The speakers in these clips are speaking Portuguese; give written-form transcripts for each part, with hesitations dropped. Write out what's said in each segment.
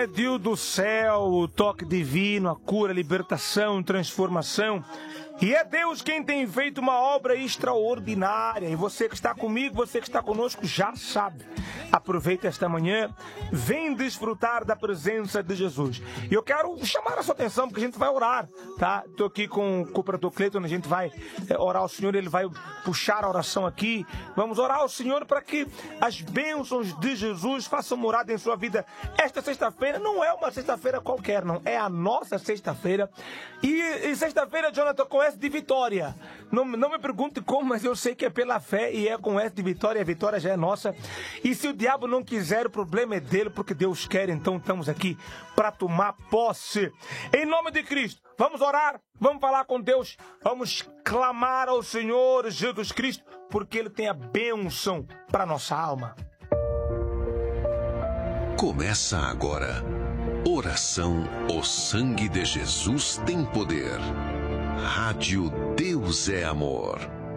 intermédio do céu, o toque divino, a cura, a libertação, transformação. E é Deus quem tem feito uma obra extraordinária. E você que está comigo, você que está conosco, já sabe. Aproveita esta manhã, vem desfrutar da presença de Jesus. E eu quero chamar a sua atenção, porque a gente vai orar, tá? Estou aqui com o pastor Cleiton, a gente vai orar ao Senhor, ele vai puxar a oração aqui. Vamos orar ao Senhor para que as bênçãos de Jesus façam morada em sua vida. Esta sexta-feira não é uma sexta-feira qualquer, não. É a nossa sexta-feira. E sexta-feira, Jonathan, com S de vitória. Não me pergunte como, mas eu sei que é pela fé e é com S de vitória. A vitória já é nossa. E se o diabo não quiser, o problema é dele, porque Deus quer. Então estamos aqui para tomar posse. Em nome de Cristo, vamos orar, vamos falar com Deus, vamos clamar ao Senhor Jesus Cristo, porque Ele tem a bênção para nossa alma. Começa agora. Oração, o sangue de Jesus tem poder. Rádio Deus é Amor.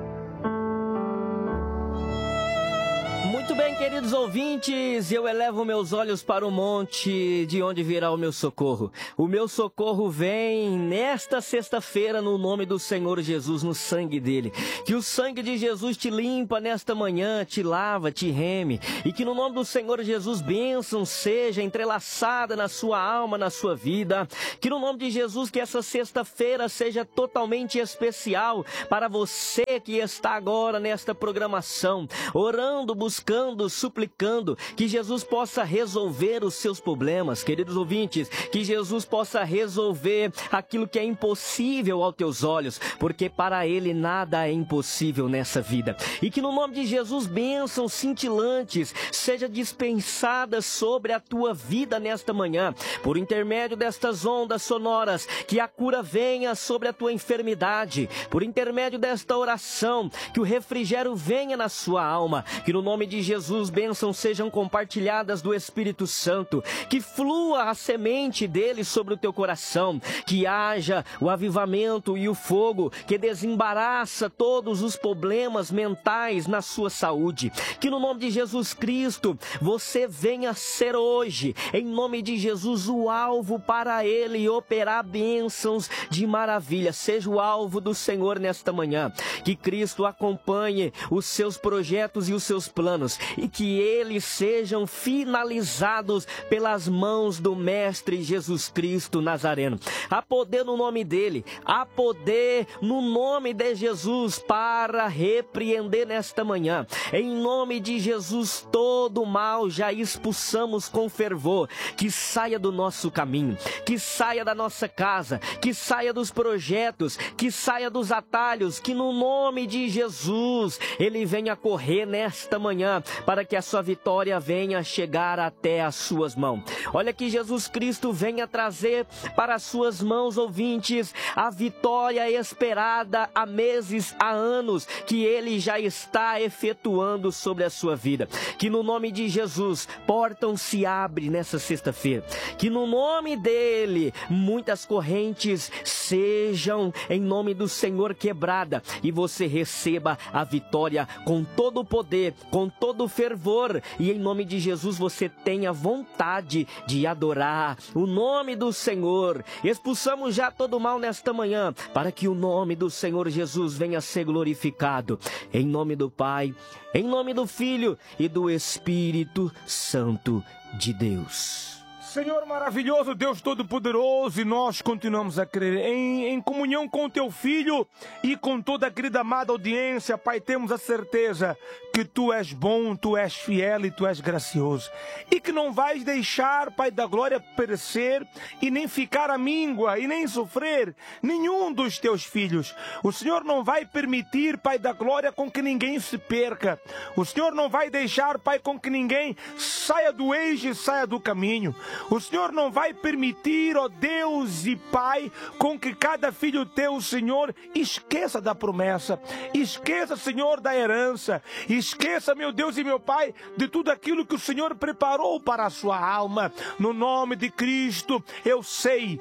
Muito bem, queridos ouvintes, eu elevo meus olhos para o monte, de onde virá o meu socorro. O meu socorro vem nesta sexta-feira no nome do Senhor Jesus, no sangue dele. Que o sangue de Jesus te limpa nesta manhã, te lava, te reme. E que no nome do Senhor Jesus, bênção seja entrelaçada na sua alma, na sua vida. Que no nome de Jesus, que essa sexta-feira seja totalmente especial para você que está agora nesta programação, orando, buscando, suplicando que Jesus possa resolver os seus problemas, queridos ouvintes, que Jesus possa resolver aquilo que é impossível aos teus olhos, porque para Ele nada é impossível nessa vida. E que no nome de Jesus, bênçãos cintilantes sejam dispensadas sobre a tua vida nesta manhã, por intermédio destas ondas sonoras, que a cura venha sobre a tua enfermidade, por intermédio desta oração, que o refrigério venha na sua alma, que no nome de Jesus, bênçãos sejam compartilhadas do Espírito Santo, que flua a semente dele sobre o teu coração, que haja o avivamento e o fogo que desembaraça todos os problemas mentais na sua saúde, que no nome de Jesus Cristo, você venha ser hoje, em nome de Jesus, o alvo para ele operar bênçãos de maravilha. Seja o alvo do Senhor nesta manhã, que Cristo acompanhe os seus projetos e os seus planos, e que eles sejam finalizados pelas mãos do Mestre Jesus Cristo Nazareno. Há poder no nome dele, há poder no nome de Jesus para repreender nesta manhã. Em nome de Jesus, todo mal já expulsamos com fervor, que saia do nosso caminho, que saia da nossa casa, que saia dos projetos, que saia dos atalhos, que no nome de Jesus ele venha correr nesta manhã, para que a sua vitória venha chegar até as suas mãos. Olha que Jesus Cristo venha trazer para as suas mãos, ouvintes, a vitória esperada há meses, há anos, que ele já está efetuando sobre a sua vida. Que no nome de Jesus, portas se abrem nessa sexta-feira. Que no nome dele, muitas correntes sejam, em nome do Senhor, quebrada, e você receba a vitória com todo o poder, com todo o fervor, e em nome de Jesus você tenha vontade de adorar o nome do Senhor. Expulsamos já todo o mal nesta manhã, para que o nome do Senhor Jesus venha a ser glorificado. Em nome do Pai, em nome do Filho e do Espírito Santo de Deus. Senhor maravilhoso, Deus Todo-Poderoso, e nós continuamos a crer em comunhão com o Teu Filho e com toda a querida amada audiência. Pai, temos a certeza que Tu és bom, Tu és fiel e Tu és gracioso. E que não vais deixar, Pai da glória, perecer e nem ficar à míngua e nem sofrer nenhum dos Teus filhos. O Senhor não vai permitir, Pai da glória, com que ninguém se perca. O Senhor não vai deixar, Pai, com que ninguém saia do eixo e saia do caminho. O Senhor não vai permitir, ó Deus e Pai, com que cada filho teu, Senhor, esqueça da promessa, esqueça, Senhor, da herança, esqueça, meu Deus e meu Pai, de tudo aquilo que o Senhor preparou para a sua alma. No nome de Cristo, eu sei,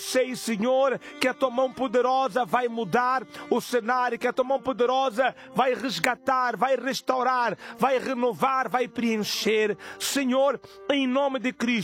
Senhor, que a tua mão poderosa vai mudar o cenário, que a tua mão poderosa vai resgatar, vai restaurar, vai renovar, vai preencher. Senhor, em nome de Cristo,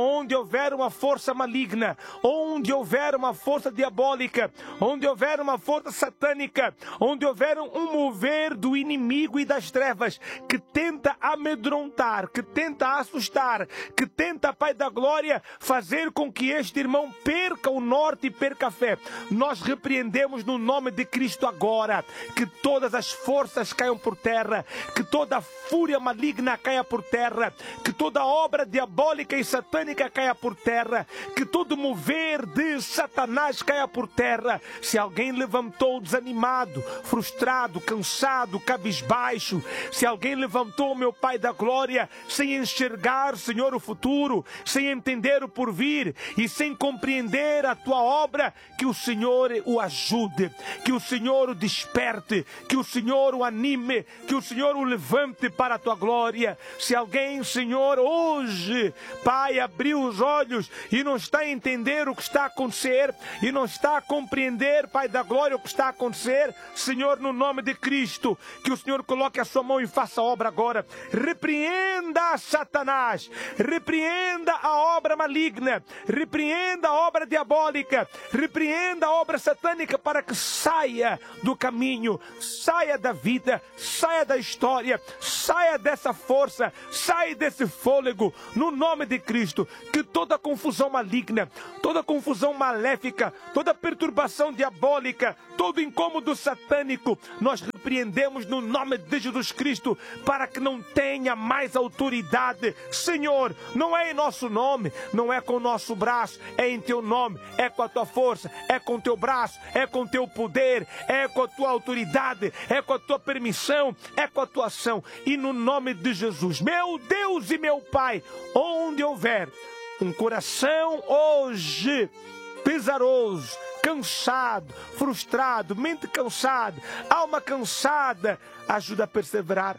aonde houver uma força maligna, onde houver uma força diabólica, onde houver uma força satânica, onde houver um mover do inimigo e das trevas, que tenta amedrontar, que tenta assustar, que tenta, Pai da glória, fazer com que este irmão perca o norte e perca a fé, nós repreendemos no nome de Cristo agora, que todas as forças caiam por terra, que toda a fúria maligna caia por terra, que toda obra diabólica e satânica caia por terra, que todo mover de Satanás caia por terra. Se alguém levantou desanimado, frustrado, cansado, cabisbaixo, se alguém levantou, meu Pai da glória, sem enxergar, Senhor, o futuro, sem entender o porvir e sem compreender a tua obra, que o Senhor o ajude, que o Senhor o desperte, que o Senhor o anime, que o Senhor o levante para a tua glória. Se alguém, Senhor, hoje, Pai, abriu os olhos e não está a entender o que está a acontecer, e não está a compreender, Pai da glória, o que está a acontecer, Senhor, no nome de Cristo, que o Senhor coloque a sua mão e faça a obra agora. Repreenda Satanás, repreenda a obra maligna, repreenda a obra diabólica, repreenda a obra satânica, para que saia do caminho, saia da vida, saia da história, saia dessa força, saia desse fôlego, no nome de Cristo. Que toda confusão maligna, toda confusão maléfica, toda perturbação diabólica, todo incômodo satânico, nós repreendemos no nome de Jesus Cristo, para que não tenha mais autoridade. Senhor, não é em nosso nome, não é com o nosso braço, é em teu nome, é com a tua força, é com o teu braço, é com o teu poder, é com a tua autoridade, é com a tua permissão, é com a tua ação. E no nome de Jesus, meu Deus e meu Pai, onde houver um coração hoje pesaroso, cansado, frustrado, mente cansada, alma cansada, ajuda a perseverar,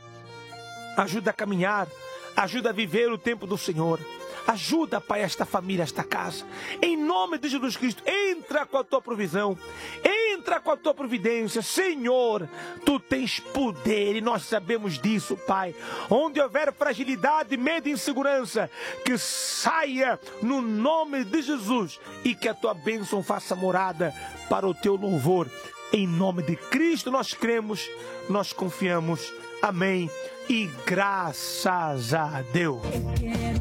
ajuda a caminhar, ajuda a viver o tempo do Senhor. Ajuda, Pai, esta família, esta casa. Em nome de Jesus Cristo, entra com a tua provisão, entra com a tua providência. Senhor, tu tens poder e nós sabemos disso, Pai. Onde houver fragilidade, medo e insegurança, que saia no nome de Jesus e que a tua bênção faça morada para o teu louvor. Em nome de Cristo nós cremos, nós confiamos. Amém. E graças a Deus.